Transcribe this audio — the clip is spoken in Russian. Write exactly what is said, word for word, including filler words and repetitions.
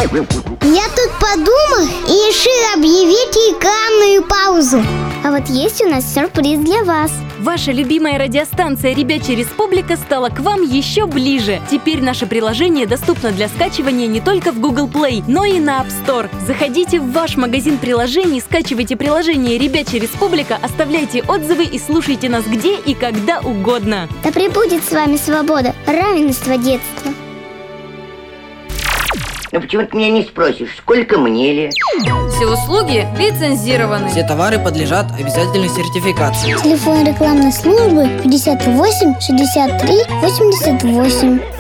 Я тут подумал и решил объявить рекламную паузу. А вот есть у нас сюрприз для вас. Ваша любимая радиостанция «Ребячья Республика» стала к вам еще ближе. Теперь наше приложение доступно для скачивания не только в Google Play, но и на App Store. Заходите в ваш магазин приложений, скачивайте приложение «Ребячья Республика», оставляйте отзывы и слушайте нас где и когда угодно. Да пребудет с вами свобода, равенство детства. Ну почему ты меня не спросишь, сколько мне лет? Все услуги лицензированы. Все товары подлежат обязательной сертификации. Телефон рекламной службы пятьдесят восемь шестьдесят три восемьдесят восемь.